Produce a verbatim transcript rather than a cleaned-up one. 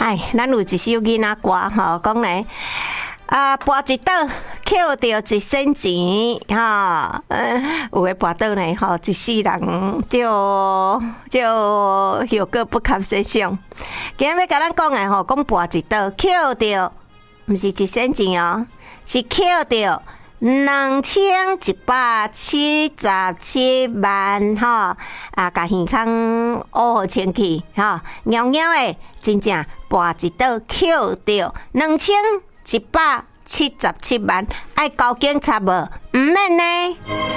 哎，咱有一首囡仔歌吼，讲咧啊，跋一倒捡着一仙钱哈，有诶跋倒呢吼，一世人就就有个不堪设想。今日要甲咱讲诶吼，讲跋一倒捡着，毋是一仙钱哦，是捡着两千一百七十七万吼，啊，甲耳孔乌好清气吼，猫猫诶，真正跋一倒捡着两千一百七十七万，爱交警察无？毋免呢。